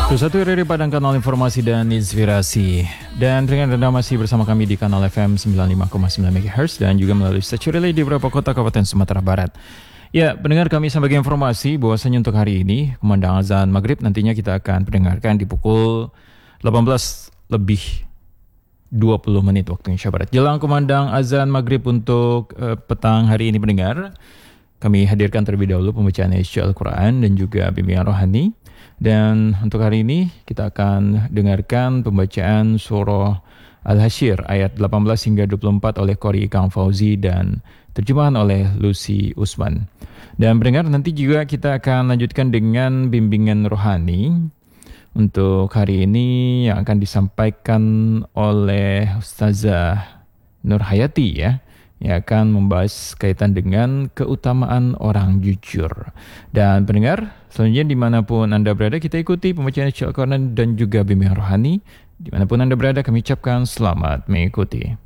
Satu dari Padang, kanal informasi dan inspirasi. Dan dengan Anda masih bersama kami di kanal FM 95,9 MHz dan juga melalui stasiun relay di beberapa kota Kabupaten Sumatera Barat. Ya, pendengar, kami sampaikan informasi bahwasanya untuk hari ini kumandang azan maghrib nantinya kita akan pendengarkan di pukul 18 lebih 20 menit waktu Indonesia Barat. Jelang kumandang azan maghrib untuk petang hari ini pendengar, kami hadirkan terlebih dahulu pembacaan isi Al-Quran dan juga bimbingan rohani. Dan untuk hari ini kita akan dengarkan pembacaan surah Al-Hasyr ayat 18 hingga 24 oleh Qori Kang Fauzi dan terjemahan oleh Lucy Usman. Dan pendengar, nanti juga kita akan lanjutkan dengan bimbingan rohani untuk hari ini yang akan disampaikan oleh Ustazah Nur Hayati ya, yang akan membahas kaitan dengan keutamaan orang jujur. Dan pendengar, selanjutnya dimanapun Anda berada, kita ikuti pembacaan Al-Quran dan juga bimbingan rohani. Dimanapun Anda berada, kami ucapkan selamat mengikuti.